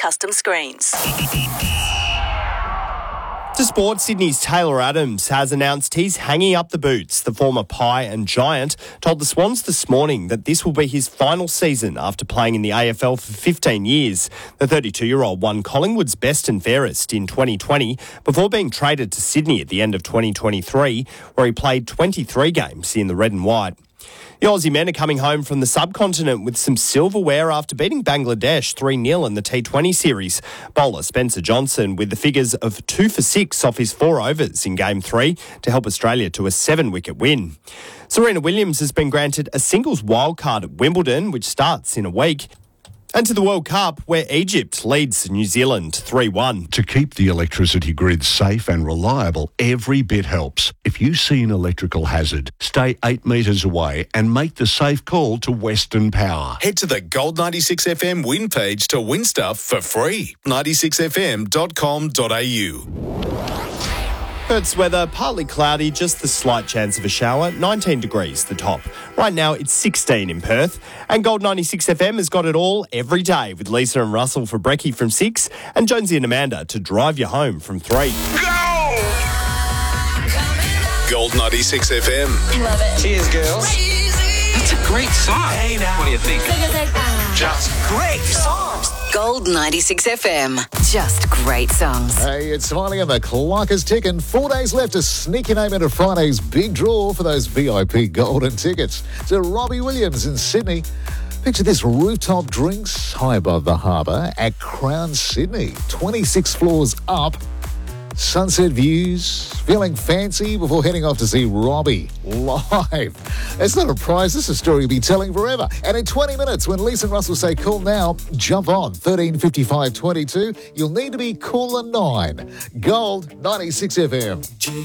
custom screens. To sport, Sydney's Taylor Adams has announced he's hanging up the boots. The former Pie and Giant told the Swans this morning that this will be his final season after playing in the AFL for 15 years. The 32-year-old won Collingwood's best and fairest in 2020 before being traded to Sydney at the end of 2023, where he played 23 games in the red and white. The Aussie men are coming home from the subcontinent with some silverware after beating Bangladesh 3-0 in the T20 series. Bowler Spencer Johnson with the figures of 2 for 6 off his 4 overs in Game 3 to help Australia to a 7-wicket win. Serena Williams has been granted a singles wildcard at Wimbledon, which starts in a week. And to the World Cup, where Egypt leads New Zealand 3-1. To keep the electricity grid safe and reliable, every bit helps. If you see an electrical hazard, stay 8 metres away and make the safe call to Western Power. Head to the Gold 96 FM win page to win stuff for free. 96fm.com.au. Perth's weather, partly cloudy, just the slight chance of a shower, 19 degrees the top. Right now it's 16 in Perth. And Gold 96 FM has got it all every day with Lisa and Russell for brekkie from 6 and Jonesy and Amanda to drive you home from 3. Go! Gold 96 FM. Love it. Cheers, girls. That's a great song. Hey, now. What do you think? Just great songs. Gold 96 FM. Just great songs. Hey, it's Smiley and the clock is ticking. 4 days left to sneak your name into Friday's big draw for those VIP golden tickets to Robbie Williams in Sydney. Picture this, rooftop drinks high above the harbour at Crown Sydney. 26 floors up. Sunset views, feeling fancy before heading off to see Robbie live. It's not a prize, this is a story you'll be telling forever. And in 20 minutes, when Lisa and Russell say call now, jump on 135522. You'll need to be caller 9. Gold 96 FM.